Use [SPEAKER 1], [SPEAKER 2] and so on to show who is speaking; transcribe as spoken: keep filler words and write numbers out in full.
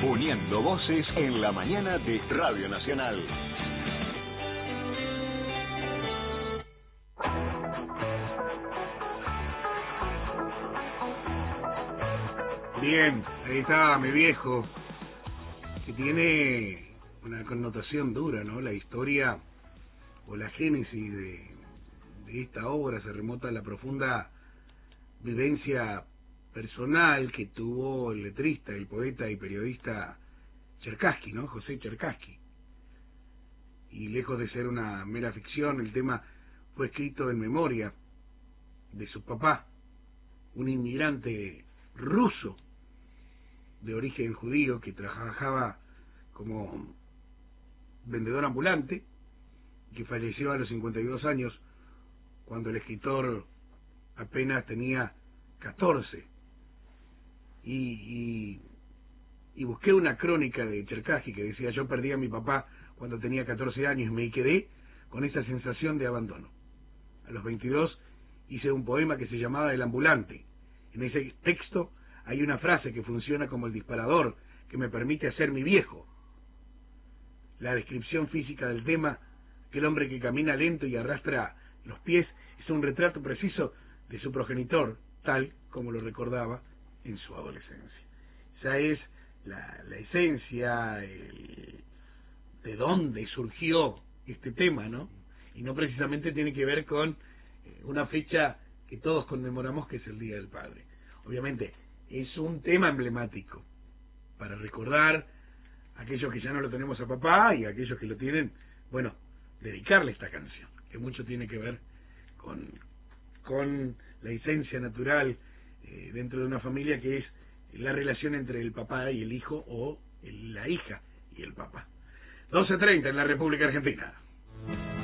[SPEAKER 1] uniendo voces en la mañana de Radio Nacional.
[SPEAKER 2] Bien, ahí está mi viejo, que tiene una connotación dura, ¿no? La historia o la génesis de, de esta obra se remota a la profunda vivencia personal que tuvo el letrista, el poeta y periodista Cherkassky, ¿no? José Cherkassky. Y lejos de ser una mera ficción, el tema fue escrito en memoria de su papá, un inmigrante ruso de origen judío que trabajaba como vendedor ambulante, que falleció a los cincuenta y dos años cuando el escritor apenas tenía catorce. Y, y, y busqué una crónica de Cherkassky que decía: yo perdí a mi papá cuando tenía catorce años y me quedé con esa sensación de abandono. A los veintidós hice un poema que se llamaba El ambulante. En ese texto hay una frase que funciona como el disparador que me permite hacer mi viejo. La descripción física del tema, aquel hombre que camina lento y arrastra los pies, es un retrato preciso de su progenitor, tal como lo recordaba en su adolescencia. Esa es la, la esencia, el, de dónde surgió este tema, ¿no? Y no precisamente tiene que ver con eh, una fecha que todos conmemoramos, que es el Día del Padre. Obviamente es un tema emblemático para recordar a aquellos que ya no lo tenemos a papá y a aquellos que lo tienen, bueno, dedicarle esta canción, que mucho tiene que ver con, con la esencia natural eh, dentro de una familia, que es la relación entre el papá y el hijo, o el, la hija y el papá. doce treinta en la República Argentina.